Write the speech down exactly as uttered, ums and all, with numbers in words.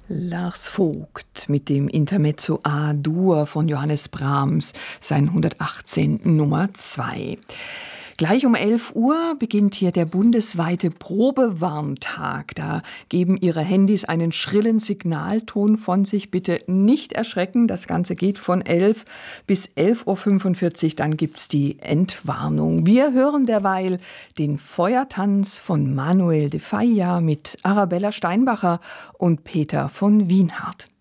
Lars Vogt mit dem Intermezzo A-Dur von Johannes Brahms, sein hundertachtzehn Nummer zwei. Gleich um elf Uhr beginnt hier der bundesweite Probewarntag. Da geben Ihre Handys einen schrillen Signalton von sich. Bitte nicht erschrecken. Das Ganze geht von elf bis elf Uhr fünfundvierzig. Dann gibt's die Entwarnung. Wir hören derweil den Feuertanz von Manuel de Falla mit Arabella Steinbacher und Peter von Wienhardt.